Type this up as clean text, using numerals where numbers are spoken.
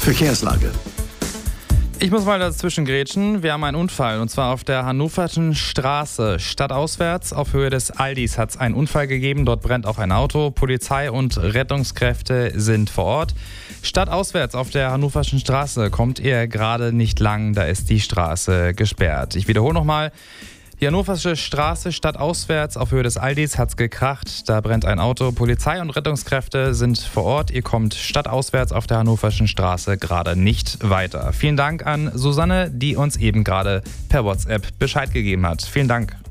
Verkehrslage. Ich muss mal dazwischen grätschen. Wir haben einen Unfall und zwar auf der Hannoverschen Straße. Stadtauswärts auf Höhe des Aldis hat es einen Unfall gegeben. Dort brennt auch ein Auto. Polizei und Rettungskräfte sind vor Ort. Stadtauswärts auf der Hannoverschen Straße kommt ihr gerade nicht lang. Da ist die Straße gesperrt. Ich wiederhole nochmal. Die Hannoversche Straße stadtauswärts auf Höhe des Aldis hat's gekracht. Da brennt ein Auto. Polizei und Rettungskräfte sind vor Ort. Ihr kommt stadtauswärts auf der Hannoverschen Straße gerade nicht weiter. Vielen Dank an Susanne, die uns eben gerade per WhatsApp Bescheid gegeben hat. Vielen Dank.